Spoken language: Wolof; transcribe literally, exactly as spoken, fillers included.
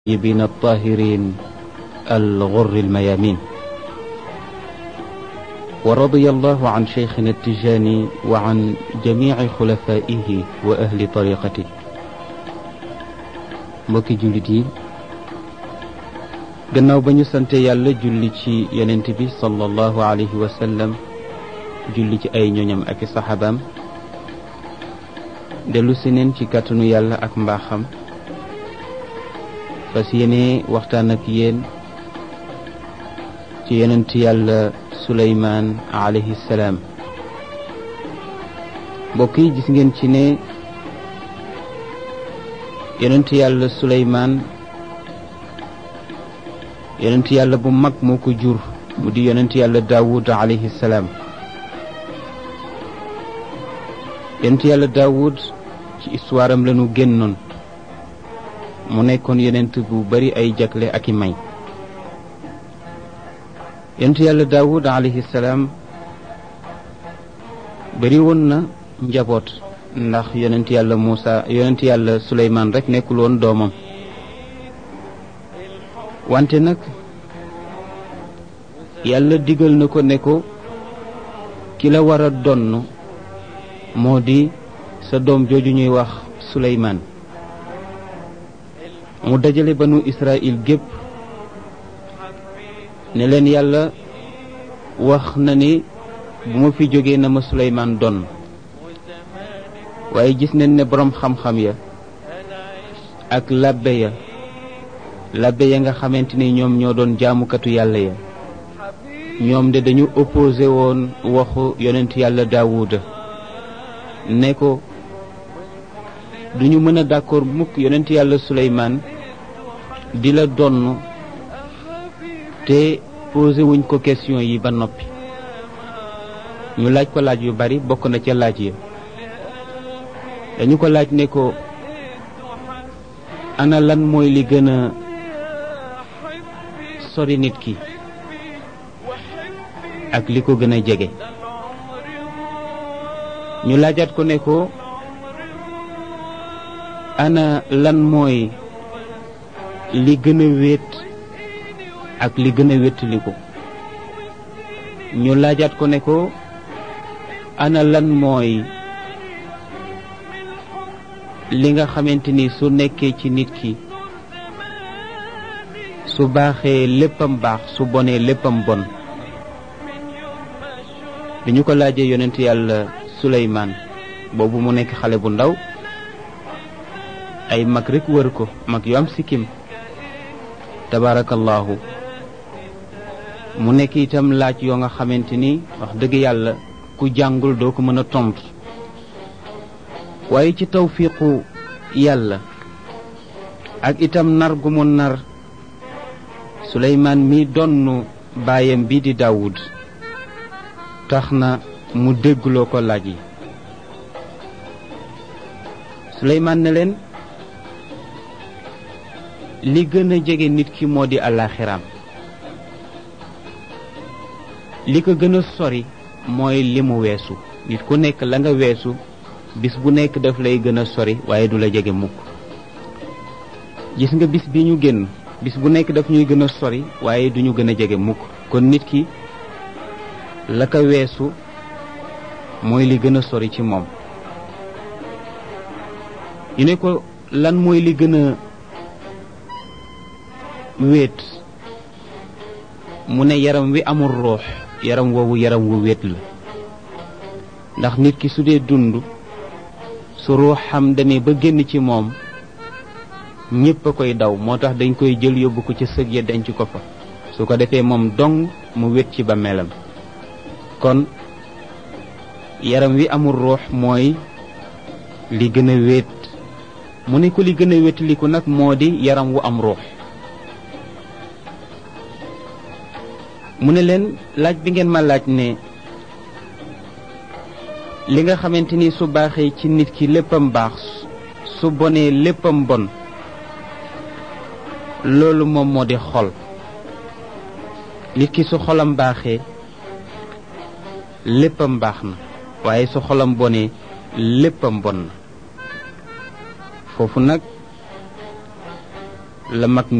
الطيبين الطاهرين الغر الميامين. ورضي الله عن شيخنا التجاني وعن جميع خلفائه وأهل طريقته. mbokki jullit yi, gannaaw ba ñu sante yàlla julli ci yonent bi sallallahu alayhi wa sallam, julli ci ay ñoñam ak i saxaabaam, dellu si neen ci kàttanu yàlla ak mbaaxam fas yéene waxtaan ak yéen ci yonent yàlla Suleymaan alayhi salaam. mbokk yi, gis ngeen ci ne yonent yàlla Suleymaan yonent yàlla bu mag moo ko jur, mu di yonent yàlla Daawud alayhi salaam. yonent yàlla Daawud ci histoire am lañu génnoon, mu nekkoon yonent bu bari ay jagle ak i may. yonent yàlla Daawud alayhi salaam bari woon na njaboot, ndax yonent yàlla Muusa yonent yàlla Suleymaan rek nekkul woon doomam. wante nag yàlla digal na ko ne ko ki la war a donn moo di sa doom jooju ñuy wax Suleymaan. mu dajale banu Israël gépp ne leen yàlla wax na ni bu ma fi jógee na ma Suleymaan donn. waaye gis nañ ne boroom xam-xam ya ak labbe ya labbe ya nga xamante ni ñoom ñoo doon jaamukatu yàlla ya, ñoom de dañu opposé woon waxu yonent yàlla Daawuda ne ko duñu mën a d'accord mukk yonent yàlla Suleymaan di la donn te posé wuñ ko question yi ba noppi. ñu laaj ko laaj yu bari, bokk na ca laaj ya dañu ko laaj ne ko ana lan mooy li gën a sori nit ki ak li ko gën a jege. ñu laajaat ko ne ko ana lan mooy li gën a wéet ak li gën a wéttali ko. ñu laajaat ko ne ko ana lan mooy li nga xamante ni su nekkee ci nit ki su baaxee léppam baax, su bonee léppam bon. bi ñu ko laajee yonent yàlla Suleymaan boobu mu nekk xale bu ndaw, ay mag rekk wër ko, mag yu am sikkim tabaarakallaahu. mu nekk itam laaj yoo nga xamante ni wax dëgg yàlla ku jàngul doo ko mën a tontu. waaye ci tawfiiqu yàlla ak itam nar gu mu nar Suleymaan mi donnu baayam bi di Daawud tax na mu déggloo ko laaj yi. Suleymaan ne leen li gën a jege nit ki moo di àllaaxiraam, li ko gën a sori mooy li mu weesu. nit ku nekk la nga weesu bis bu nekk daf lay gën a sori waaye du la jege mukk. gis nga bis bi ñu génn, bis bu nekk daf ñuy gën a sori waaye du ñu gën a jege mukk. kon nit ki la ko weesu mooy li gën a sori ci moom. ñu ne ko lan mooy li gën a wéet. mu ne yaram wi amul ruux, yaram woowu yaram wu wéet la. ndax nit ki su dee dund, su ruuxam demee ba génn ci moom ñépp a koy daw, moo tax dañ koy jël yóbbu ko ci sëg ya denc ko fa. su ko defee moom dong mu wét ci bàmmeelam. kon yaram wi amul ruux mooy li gën a wéet. mu ne ko li gën a wétaliku nag moo di yaram wu am ruux. mu ne leen laaj bi ngeen ma laaj ne li nga xamante ni su baaxee ci nit ki léppam baax, su bonee léppam bon, loolu moom moo di xol. nit ki su xolam baaxee léppam baax na, waaye su xolam bonee léppam bon na. foofu nag la mag